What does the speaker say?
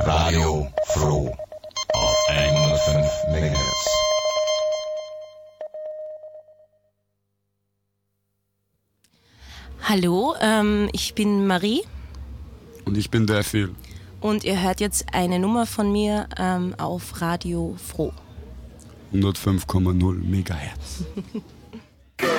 Radio Froh auf 105 MHz. Hallo, ich bin Marie. Und ich bin der Phil. Und ihr hört jetzt eine Nummer von mir auf Radio Froh. 105,0 MHz.